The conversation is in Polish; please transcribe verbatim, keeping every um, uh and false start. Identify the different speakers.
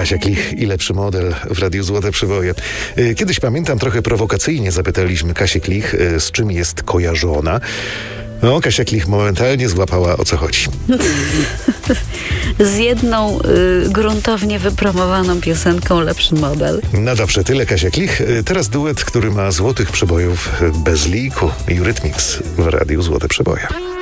Speaker 1: Kasia Klich i lepszy model w Radiu Złote Przeboje. Kiedyś, pamiętam, trochę prowokacyjnie zapytaliśmy Kasię Klich, z czym jest kojarzona. No, Kasia Klich momentalnie złapała, o co chodzi.
Speaker 2: Z jedną y, gruntownie wypromowaną piosenką Lepszy Model.
Speaker 1: No dobrze, tyle Kasia Klich. Teraz duet, który ma złotych przebojów bez liku. Eurythmics w Radiu Złote Przeboje.